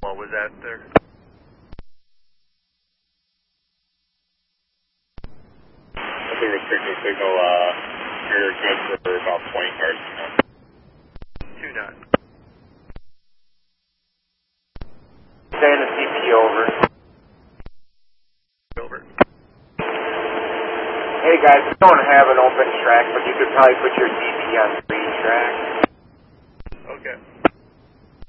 What was that there? That's a restricted signal. You're good for about 20 cars. 2 knots. Saying the CP over. Over. Hey guys, we don't have an open track, but you could probably put your CP on 3 track.